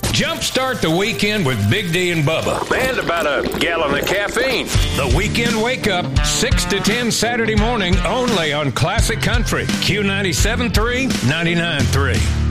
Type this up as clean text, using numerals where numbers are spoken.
Jumpstart the weekend with Big D and Bubba. And about a gallon of caffeine. The Weekend Wake Up, 6 to 10 Saturday morning, only on Classic Country. Q97.3, 99.3.